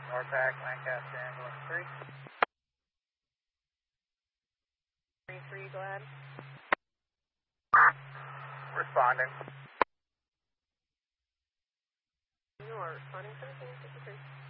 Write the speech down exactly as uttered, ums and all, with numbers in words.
Norpac, Lancaster, ambulance three. three three, go ahead. Responding. You are responding to the thing, fifty-three.